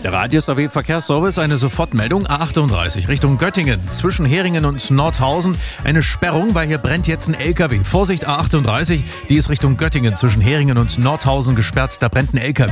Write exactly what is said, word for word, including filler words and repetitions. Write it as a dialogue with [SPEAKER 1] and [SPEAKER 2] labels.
[SPEAKER 1] Der Radius A W Verkehrsservice, eine Sofortmeldung A achtunddreißig Richtung Göttingen. Zwischen Heringen und Nordhausen eine Sperrung, weil hier brennt jetzt ein L K W. Vorsicht A achtunddreißig, die ist Richtung Göttingen zwischen Heringen und Nordhausen gesperrt, da brennt ein L K W.